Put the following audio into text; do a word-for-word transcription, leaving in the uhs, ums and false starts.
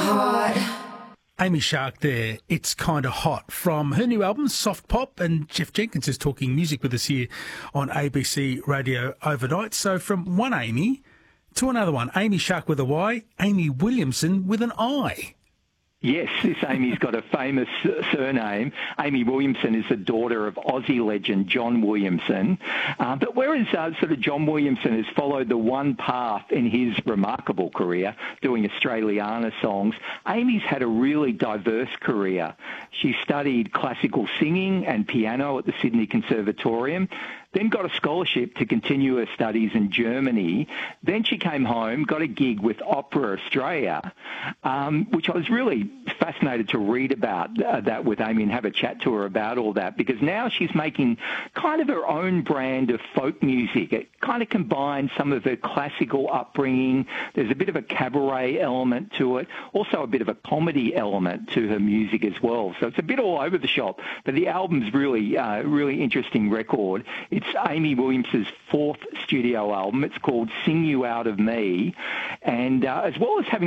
hot. Amy Shark there, It's Kinda Hot, from her new album, Soft Pop, and Jeff Jenkins is talking music with us here on A B C Radio Overnight. So from one Amy to another one, Amy Shark with a Y, Amy Williamson with an I. Yes, this Amy's got a famous surname. Amy Williamson is the daughter of Aussie legend John Williamson. Uh, but whereas uh, sort of John Williamson has followed the one path in his remarkable career, doing Australiana songs, Amy's had a really diverse career. She studied classical singing and piano at the Sydney Conservatorium, then got a scholarship to continue her studies in Germany. Then she came home, got a gig with Opera Australia, um, which I was really fascinated to read about uh, that with Amy and have a chat to her about all that, because now she's making kind of her own brand of folk music. It kind of combines some of her classical upbringing. There's a bit of a cabaret element to it, also a bit of a comedy element to her music as well. So it's a bit all over the shop, but the album's really, uh, really interesting record. It's Amy Williamson's fourth studio album. It's called Sing You Out of Me. And uh, as well as having